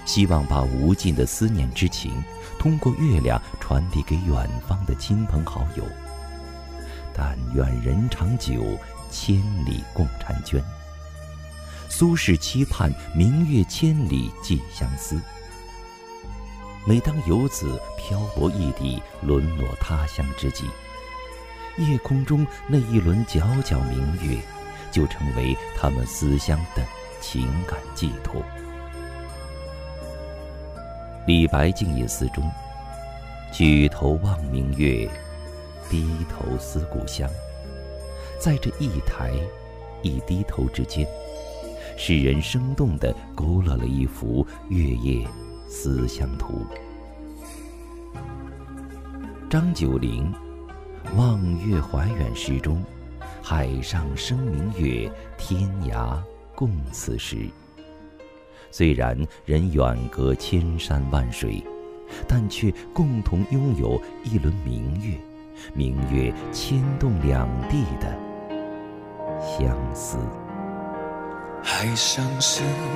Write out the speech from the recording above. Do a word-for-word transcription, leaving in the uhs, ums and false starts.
希望把无尽的思念之情通过月亮传递给远方的亲朋好友。但愿人长久，千里共婵娟。苏轼期盼明月千里寄相思。每当游子漂泊异地，沦落他乡之际，夜空中那一轮皎皎明月，就成为他们思乡的情感寄托。李白静夜思中，举头望明月，低头思故乡。在这一抬一低头之间，诗人生动地勾勒了一幅月夜思乡图。张九龄《望月怀远》诗中，海上生明月，天涯共此时。虽然人远隔千山万水，但却共同拥有一轮明月，明月牵动两地的相思。 海上生